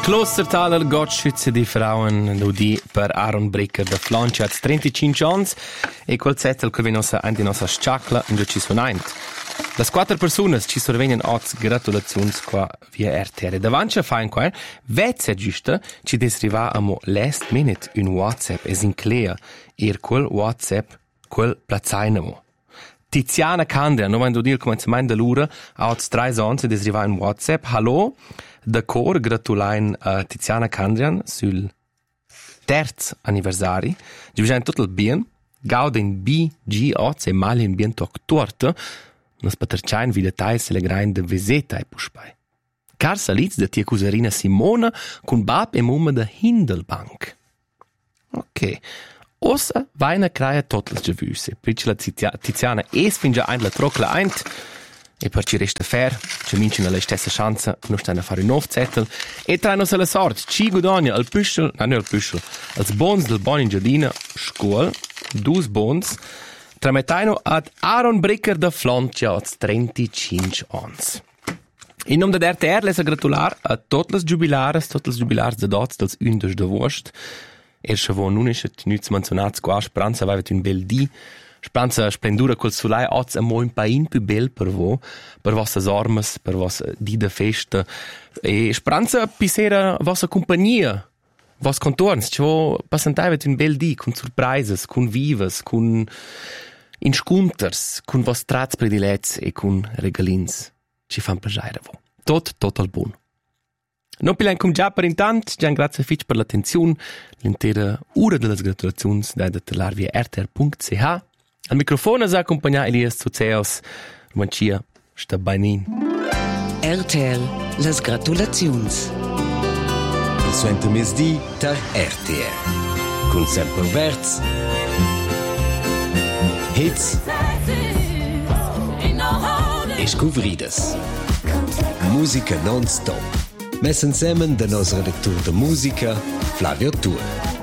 Klostertaler Gottschütze di Frauen ludi per Aaron Bricker da Flanciat 35 ans e quel zettel che venossa anche nostra sciacla in ci suonaint. Las 4 persone ci sorvenien oz gratulazions qua via RTR. Davanti a fain qua, vezza giusta ci desriva amo last minute un WhatsApp es in clea quel WhatsApp quel plazainamo. Tiziana Candria, non voglio dire come si manda l'ora, a 3 ans desriva un WhatsApp. Hallo, d'accordo, gratulain a Tiziana Candrian sul terzo anniversari. Ci vediamo tutto il bien, gauden BG oz e mali in bien toc torta. Nos paterciain vi detais le grain de Veseta e puspai. Car saliz de tia cusarina Simona cun bab e mumma de Hindelbank. Ok. Ossa vaina craia tot las giavüse. Pritsch la Tiziana es fingia ein la trocla eint e per ci resta fer, ci mincina la stessa chance, non stanno a fare un nuovo zettel e tra nos alla sorte, ci guadagna al püschel, non al püschel, als bons del bon in giardina, scuol, 2 bons, tramettaino ad Aaron Bricker da Flancia, 35 ans. In nome da RTR les a gratular a tot les jubilars de dots dels undes de vost. Chavon nun ist nütz menzionats qua Speranza vavet un bel di. Speranza splendura col sulai oz a mo un pain più bel per vossas armas, per vos di de festa. E Speranza pisera vossa compagnia, vos contorns, cho passantavet un bel di con surprises, con vivas, con inscunters, con vos trats predilets e con regalins. Ci fan piacere vo. Tot al buon. Non pilen cum già per intant, gian grazie fitch per l'attenzione, l'intera ora delle gratulazioni da detallar via rtr.ch. Al microfono sa accompagna Elias Zuzeos, Romancia, sta beinin. RTR, les gratulazions. Il suento mesdi ter RTR. Con sempre verz. Hits. E scuvrides. Musica non-stop. Messen semmen de nos redakteur de musica, Flavio Tur.